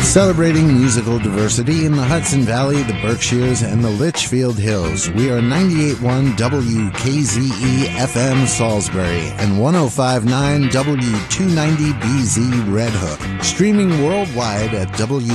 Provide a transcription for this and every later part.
Celebrating musical diversity in the Hudson Valley, the Berkshires, and the Litchfield Hills. We are 98.1 WKZE FM Salisbury and 105.9 W290BZ Red Hook. Streaming worldwide at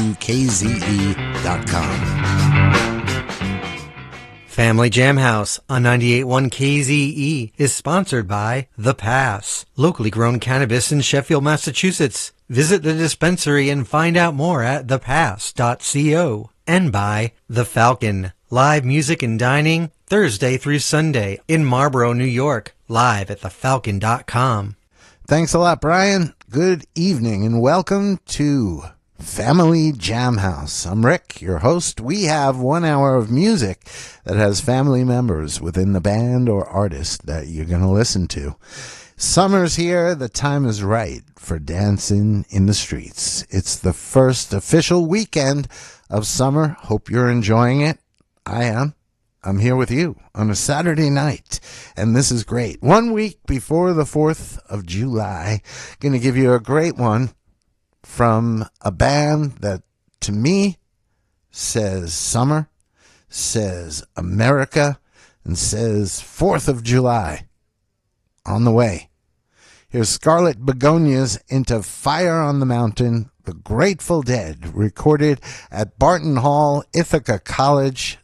WKZE.com. Family Jam House on 98.1 KZE is sponsored by The Pass, locally grown cannabis in Sheffield, Massachusetts. Visit the dispensary and find out more at thepass.co. And by The Falcon, live music and dining Thursday through Sunday in Marlborough, New York, live at thefalcon.com. Thanks a lot, Brian. Good evening and welcome to Family Jam House. I'm Rick, your host. We have 1 hour of music that has family members within the band or artist that you're going to listen to. Summer's here. The time is right for dancing in the streets. It's the first official weekend of summer. Hope you're enjoying it. I am. I'm here with you on a Saturday night, and this is great. 1 week before the 4th of July, going to give you a great one from a band that, to me, says summer, says America, and says 4th of July on the way. Here's Scarlet Begonias into Fire on the Mountain, The Grateful Dead, recorded at Barton Hall, Ithaca College,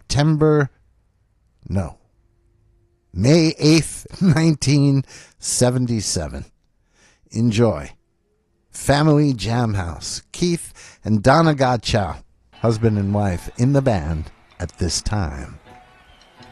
May 8th, 1977. Enjoy. Family Jam House. Keith and Donna Godchow, husband and wife, in the band at this time.